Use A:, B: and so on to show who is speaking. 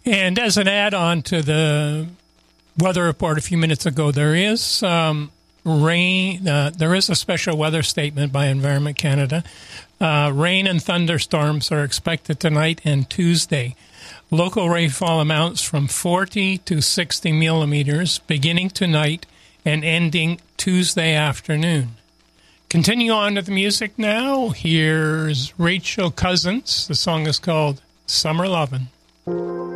A: And as an add-on to the weather report a few minutes ago, there is rain. There is a special weather statement by Environment Canada. Rain and thunderstorms are expected tonight and Tuesday. Local rainfall amounts from 40 to 60 millimeters beginning tonight and ending Tuesday afternoon. Continue on to the music now. Here's Rachel Cousins. The song is called Summer Lovin'.